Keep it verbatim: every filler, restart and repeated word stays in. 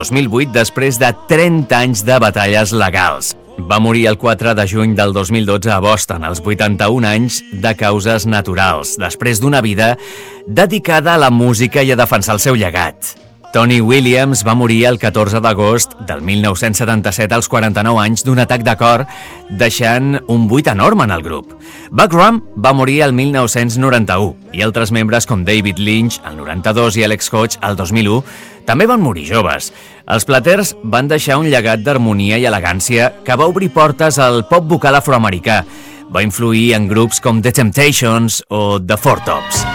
dos mil vuit després de trenta anys de batalles legals. Va morir el quatre de juny del dos mil dotze a Boston, als vuitanta-un anys, de causes naturals, després d'una vida dedicada a la música i a defensar el seu llegat. Tony Williams va morir el catorze d'agost del mil nou-cents setanta-set als quaranta-nou anys d'un atac de cor, deixant un buit enorme en el grup. Buck Rum va morir el mil nou-cents noranta-u i altres membres com David Lynch el noranta-dos i Alex Hodge el dos mil u també van morir joves. Els Platters van deixar un llegat d'harmonia i elegància que va obrir portes al pop vocal afroamericà. Va influir en grups com The Temptations o The Four Tops.